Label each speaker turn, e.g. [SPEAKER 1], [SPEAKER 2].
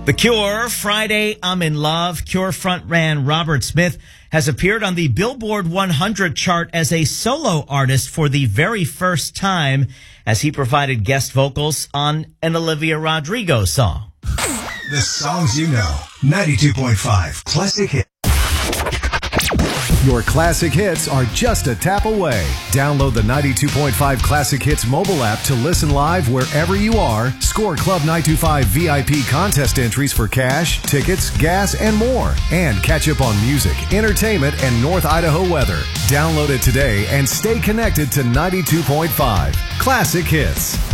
[SPEAKER 1] The Cure, Friday, I'm in Love. Cure frontman Robert Smith has appeared on the Billboard 100 chart as a solo artist for the very first time as he provided guest vocals on an Olivia Rodrigo song.
[SPEAKER 2] The songs you know. 92.5 Classic Hit.
[SPEAKER 3] Your classic hits are just a tap away. Download the 92.5 Classic Hits mobile app to listen live wherever you are. Score Club 925 VIP contest entries for cash, tickets, gas, and more. And catch up on music, entertainment, and North Idaho weather. Download it today and stay connected to 92.5 Classic Hits.